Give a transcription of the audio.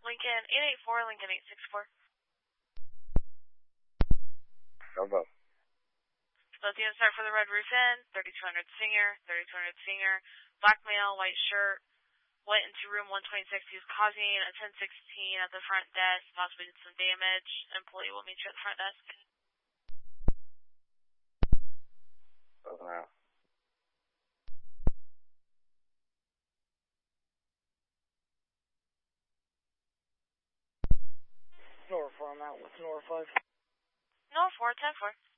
Lincoln 884, Lincoln 864. Bravo. Both units start for the Red Roof Inn, 3200 Singer, 3200 Singer, black male, white shirt, went into room 126. He was causing a 1016 at the front desk, possibly did some damage. Employee will meet you at the front desk. Over out. Nora 4, I'm out with Nora 5. Nora 4, 10-4.